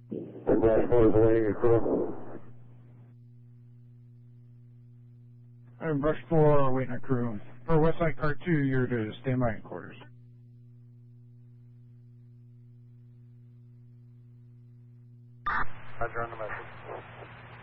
And Dash 4 is awaiting a crew. And Brush 4, waiting a crew. For Westside Car 2, you're to stand by in quarters. Roger on the message.